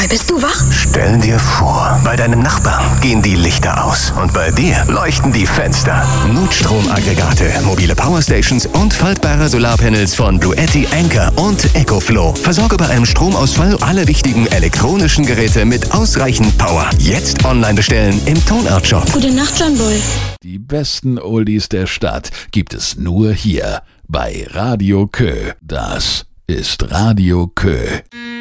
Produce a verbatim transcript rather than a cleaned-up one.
bist du wach? Stell dir vor, bei deinem Nachbarn gehen die Lichter aus und bei dir leuchten die Fenster. Notstromaggregate, mobile Powerstations und faltbare Solarpanels von Bluetti, Anker und EcoFlow. Versorge bei einem Stromausfall alle wichtigen elektronischen Geräte mit ausreichend Power. Jetzt online bestellen im Tonart-Shop. Gute Nacht, John Bull. Die besten Oldies der Stadt gibt es nur hier bei Radio Kö. Das ist Radio Kö.